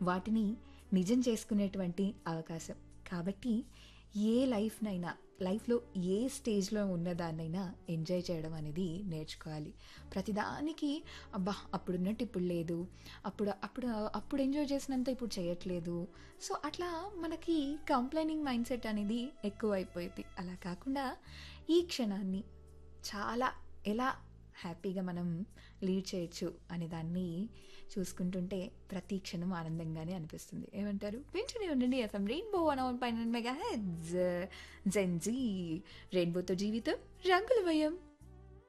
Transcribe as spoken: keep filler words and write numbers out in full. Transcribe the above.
వాటిని నిజం చేసుకునేటువంటి అవకాశం. కాబట్టి ఏ లైఫ్‌నైనా, లైఫ్‌లో ఏ స్టేజ్‌లో ఉన్నదాన్నైనా ఎంజాయ్ చేయడం అనేది నేర్చుకోవాలి. ప్రతిదానికి అబ్బా! అప్పుడున్నట్టు ఇప్పుడు లేదు. అప్పుడు అప్పుడు అప్పుడు ఎంజాయ్ చేసినంత ఇప్పుడు చేయట్లేదు. సో, అట్లా మనకి కంప్లెయినింగ్ మైండ్‌సెట్ అనేది ఎక్కువైపోయిద్ది. అలా కాకుండా ఈ క్షణాన్ని చాలా ఎలా హ్యాపీగా మనం లీడ్ చేయొచ్చు అనే దాన్ని చూసుకుంటుంటే ప్రతి క్షణం ఆనందంగానే అనిపిస్తుంది. ఏమంటారు? వింటూనే ఉండండి FM rainbow one one point nine megahertz. Gen Z రెయిన్బోతో జీవితం రంగులమయం.